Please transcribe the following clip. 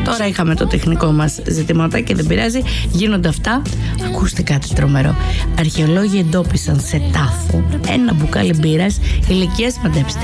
Τώρα είχαμε το τεχνικό μας ζητήματα και δεν πειράζει, γίνονται αυτά. Ακούστε κάτι τρομερό. Αρχαιολόγοι εντόπισαν σε τάφο ένα μπουκάλι μπύρας ηλικίας, μαντέψτε,